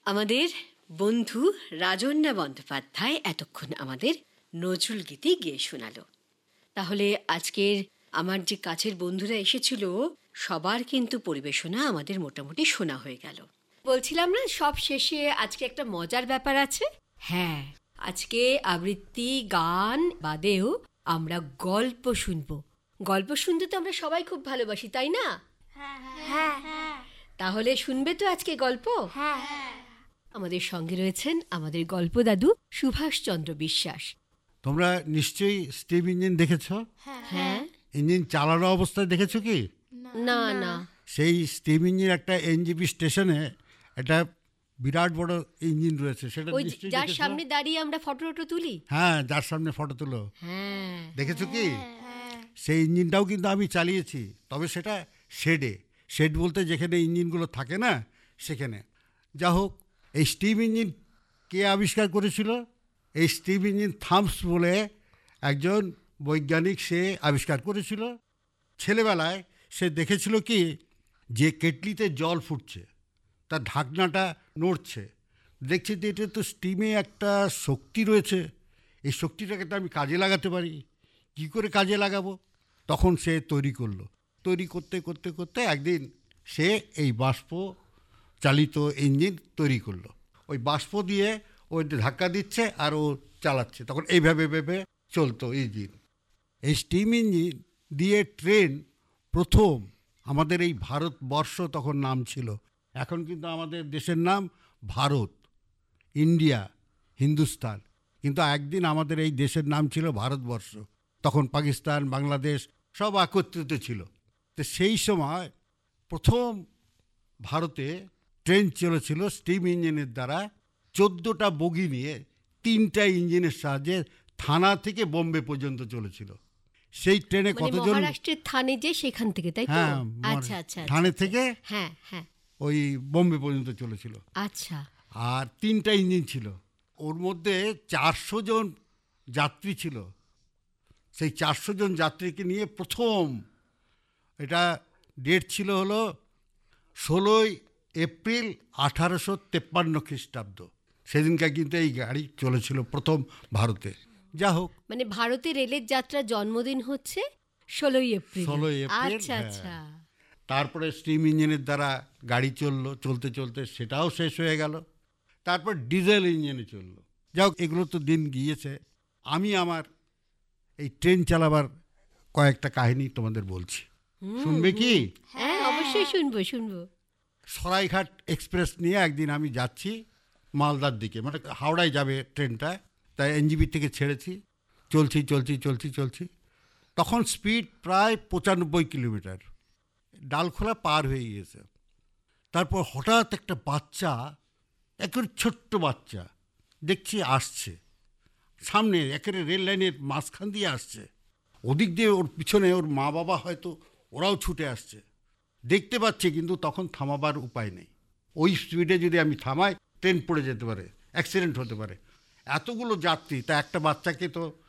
আমাদের বন্ধু রাজন্যা বন্দ্যোপাধ্যায় এতক্ষণ আমাদের নজরুল গীতি গেয়ে শোনালো। তাহলে আজকের আমার যে কাছের বন্ধুরা এসেছিল সবার কিন্তু পরিবেশনা আমাদের মোটামুটি শোনা হয়ে গেল। বলছিলাম না, সব শেষে আজকে একটা মজার ব্যাপার আছে। হ্যাঁ, আজকে আবৃত্তি গান বাদেও আমরা গল্প শুনবো। গল্প শুনতে তো আমরা সবাই খুব ভালোবাসি, তাই না? হ্যাঁ। তাহলে শুনবে তো আজকে গল্প? হ্যাঁ। আমাদের সঙ্গে রয়েছেন আমাদের গল্প দাদু সুভাষচন্দ্র বিশ্বাস। তোমরা নিশ্চয়ই স্টিম ইঞ্জিন দেখেছ? হ্যাঁ। ইঞ্জিন চালানো অবস্থায় দেখেছো কি? না না। সেই স্টিম ইঞ্জিন একটা এনজিপি স্টেশনে একটা বিরাট বড় ইঞ্জিন রয়েছে, সেটা ওই নিশ্চয়ই যার দেখেছো? সামনে দাঁড়িয়ে আমরা ফটো তুলি। হ্যাঁ, যার সামনে ফটো তুলো, হ্যাঁ। দেখেছো কি? সেই ইঞ্জিনটাও কিন্তু আমি চালিয়েছি, তবে সেটা শেড বলতে যেখানে ইঞ্জিনগুলো থাকে না সেখানে। যা হোক, এই স্টিম ইঞ্জিন কে আবিষ্কার করেছিল? এই স্টিম ইঞ্জিন থামস বলে একজন বৈজ্ঞানিক, সে আবিষ্কার করেছিল। ছেলেবেলায় সে দেখেছিল কি, যে কেটলিতে জল ফুটছে তার ঢাকনাটা নড়ছে, দেখছে যে এটা তো স্টিমে একটা শক্তি রয়েছে, এই শক্তিটাকে তো আমি কাজে লাগাতে পারি। কী করে কাজে লাগাবো? তখন সে তৈরি করতে করতে করতে একদিন সে এই বাষ্প চালিত ইঞ্জিন তৈরি করলো। ওই বাষ্প দিয়ে ওই ধাক্কা দিচ্ছে আর ও চালাচ্ছে, তখন এইভাবে ভেবে চলতো ইঞ্জিন। এই স্টিম ইঞ্জিন দিয়ে ট্রেন প্রথম আমাদের এই ভারতবর্ষ তখন নাম ছিল, এখন কিন্তু আমাদের দেশের নাম ভারত, ইন্ডিয়া, হিন্দুস্তান, কিন্তু একদিন আমাদের এই দেশের নাম ছিল ভারতবর্ষ। তখন পাকিস্তান, বাংলাদেশ সব একত্রিত ছিল। তো সেই সময় প্রথম ভারতে ট্রেন চলেছিল স্টিম ইঞ্জিনের দ্বারা, 14টা বগি নিয়ে 3টা ইঞ্জিনের সাহায্যে থানা থেকে বোম্বে পর্যন্ত চলেছিল। সেই ট্রেনে মানে কতজন? মহারাষ্ট্রের থানে, যে সেখান থেকে, তাই তো? হ্যাঁ, আচ্ছা আচ্ছা। থানে থেকে হ্যাঁ হ্যাঁ। ওই বোম্বে পর্যন্ত চলেছিল। আচ্ছা। আর 3টা ইঞ্জিন ছিল, ওর মধ্যে 400 জন যাত্রী ছিল। সেই 400 জন যাত্রীকে নিয়ে প্রথম, এটা ডেট ছিল হলো 16 এপ্রিল 1853 খ্রিস্টাব্দ, সেদিনকার কিন্তু এই গাড়ি চলেছিল প্রথম ভারতে। যা হোক, মানে ভারতে রেলের যাত্রার জন্মদিন হচ্ছে 16 এপ্রিল। 16 এপ্রিল, আচ্ছা হ্যাঁ। আচ্ছা। তারপরে স্টিম ইঞ্জিনের দ্বারা গাড়ি চললো, চলতে চলতে সেটাও শেষ হয়ে গেল। তারপর ডিজেল ইঞ্জিনে চললো। যাই হোক, এগুলো তো দিন গিয়েছে। আমি আমার এই ট্রেন চালাবার কয়েকটা কাহিনী তোমাদের বলছি, শুনবে কি? হ্যাঁ, অবশ্যই শুনবো। সরাইঘাট এক্সপ্রেস নিয়ে একদিন আমি যাচ্ছি মালদার দিকে, মানে হাওড়ায় যাবে ট্রেনটা, তাই এনজিবি থেকে ছেড়েছি। চলছি, তখন স্পিড প্রায় 95 কিলোমিটার, ডালখোলা পার হয়ে গিয়েছে। তারপর হঠাৎ একটা বাচ্চা, একেবারে ছোট্ট বাচ্চা দেখছি আসছে সামনে, একেবারে রেল লাইনের মাঝখান দিয়ে আসছে। ওদিক দিয়ে ওর পিছনে ওর মা বাবা, হয়তো ওরাও ছুটে আসছে, দেখতে পাচ্ছে, কিন্তু তখন থামাবার উপায় নেই। ওই স্পিডে যদি আমি থামাই, ট্রেন পড়ে যেতে পারে, অ্যাক্সিডেন্ট হতে পারে। এতগুলো যাত্রী, তা একটা বাচ্চাকে তো